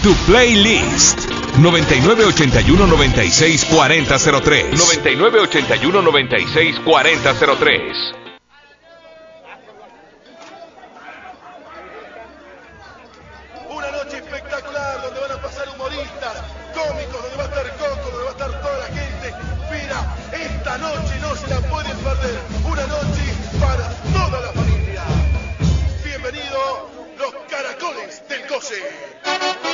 Tu playlist 9981-964003. 9981-964003. Una noche espectacular donde van a pasar humoristas, cómicos, donde va a estar Coco, donde va a estar toda la gente. Mira, esta noche no se la puede